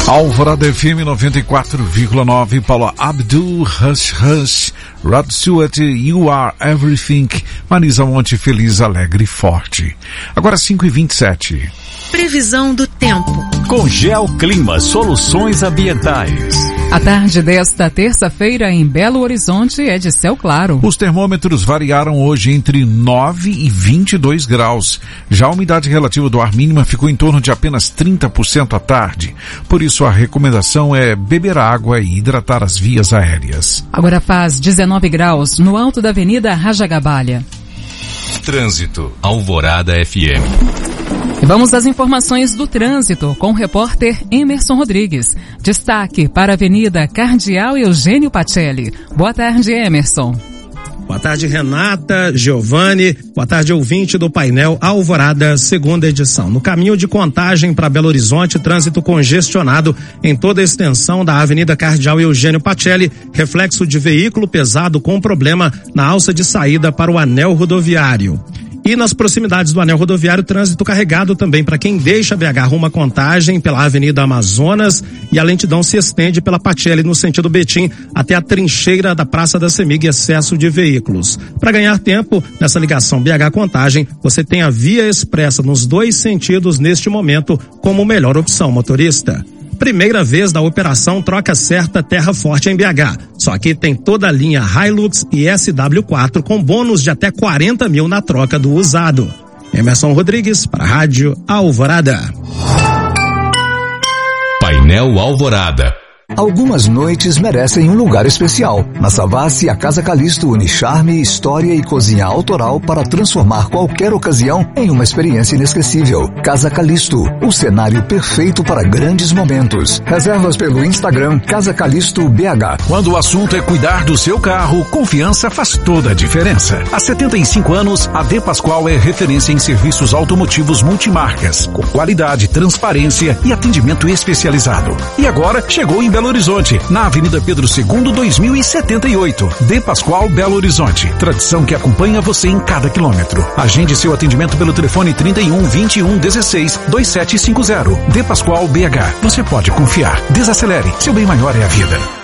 Alvorada FM 94,9, Paula Abdul, Hush Hush, Rod Stewart, You Are Everything, Marisa Monte, Feliz, Alegre e Forte. Agora 5h27. Previsão do tempo. Com Geoclima Soluções Ambientais. A tarde desta terça-feira em Belo Horizonte é de céu claro. Os termômetros variaram hoje entre 9 e 22 graus. Já a umidade relativa do ar mínima ficou em torno de apenas 30% à tarde. Por isso a recomendação é beber água e hidratar as vias aéreas. Agora faz 19 graus no alto da Avenida Rajagabalha. Trânsito, Alvorada FM. Vamos às informações do trânsito com o repórter Emerson Rodrigues. Destaque para a Avenida Cardeal Eugênio Pacelli. Boa tarde, Emerson. Boa tarde, Renata, Giovanni. Boa tarde, ouvinte do painel Alvorada, segunda edição. No caminho de Contagem para Belo Horizonte, trânsito congestionado em toda a extensão da Avenida Cardeal Eugênio Pacelli, reflexo de veículo pesado com problema na alça de saída para o anel rodoviário. E nas proximidades do anel rodoviário, trânsito carregado também para quem deixa BH rumo à Contagem pela Avenida Amazonas, e a lentidão se estende pela Pacelli no sentido Betim até a trincheira da Praça da Semig, excesso de veículos. Para ganhar tempo nessa ligação BH-Contagem, você tem a via expressa nos dois sentidos neste momento como melhor opção, motorista. Primeira vez da operação Troca Certa Terra Forte em BH. Só que tem toda a linha Hilux e SW4 com bônus de até 40 mil na troca do usado. Emerson Rodrigues para a Rádio Alvorada. Painel Alvorada. Algumas noites merecem um lugar especial. Na Savassi, a Casa Calixto une charme, história e cozinha autoral para transformar qualquer ocasião em uma experiência inesquecível. Casa Calixto, o cenário perfeito para grandes momentos. Reservas pelo Instagram Casa Calixto BH. Quando o assunto é cuidar do seu carro, confiança faz toda a diferença. Há 75 anos, a De Pascoal é referência em serviços automotivos multimarcas, com qualidade, transparência e atendimento especializado. E agora chegou em Belo Horizonte, na Avenida Pedro II, 2078. De Pascoal, Belo Horizonte. Tradição que acompanha você em cada quilômetro. Agende seu atendimento pelo telefone 31 21 16 2750. De Pascoal BH. Você pode confiar. Desacelere. Seu bem maior é a vida.